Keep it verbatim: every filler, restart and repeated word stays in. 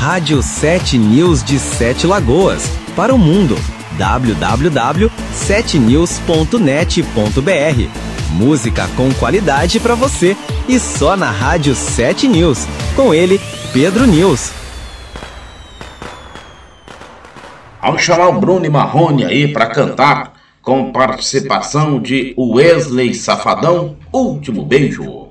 Rádio sete News de Sete Lagoas, para o mundo. w w w ponto sete news ponto net ponto b r. Música com qualidade para você e só na Rádio sete News. Com ele, Pedro News. Vamos chamar o Bruno e Marrone aí para cantar, com participação de Wesley Safadão, Último Beijo.